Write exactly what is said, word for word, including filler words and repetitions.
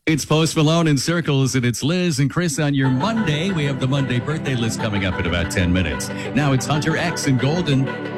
It's Post Malone in Circles, and it's Liz and Chris on your Monday. We have the Monday birthday list coming up in about ten minutes. Now it's Hunter X and Golden.